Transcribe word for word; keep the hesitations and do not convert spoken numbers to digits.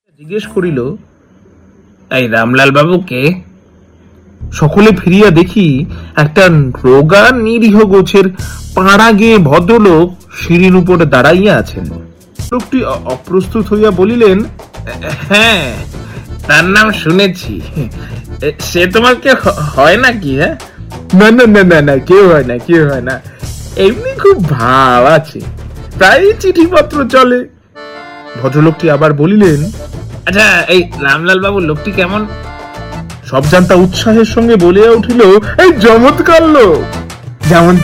জিজ্ঞেস করিল, এই রামলাল বাবু কে? সকলে ফিরিয়া দেখি একটা রোগা নিরীহ গোছের পাড়া গেয়ে ভদ্রলোক সিঁড়ির উপরে দাঁড়াইয়া আছেন। লোকটি অপ্রস্তুত হইয়া বলিলেন, হ্যাঁ, তার নাম শুনেছি। সে তোমার কে হয় নাকি? হ্যাঁ, না না না না না কেউ হয় না, কেউ হয় না, এমনি খুব ভাব আছে, তাই চিঠিপত্র চলে। ভদ্রলোকটি আবার বলিলেন, আচ্ছা, এই রামলাল বাবু লোকটি কেমন? সব জানতা উৎসাহের সঙ্গে বলিয়া উঠিল, এই চমৎকার লোক, যেমন